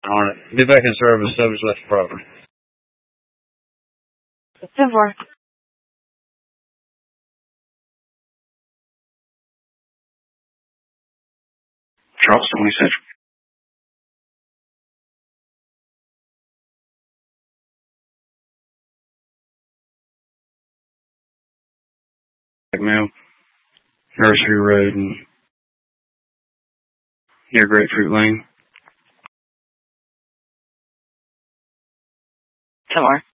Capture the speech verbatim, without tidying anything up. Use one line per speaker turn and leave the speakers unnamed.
On it. Be back in service. Subject left the property.
ten four.
Charles twenty-six. Mail. Nursery Road and near Grapefruit Lane.
ten four.